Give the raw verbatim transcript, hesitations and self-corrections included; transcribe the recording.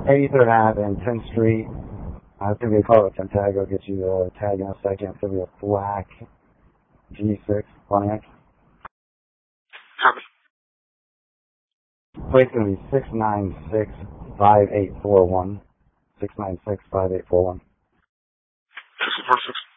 eighty-third Ave and tenth Street. Uh, it's going to be a car with ten tag. I'll get you the tag in a second. It's going to be a black G six Pontiac. Copy. Plate's going to be six nine six five eight four one. six nine six five eight four one. six four six.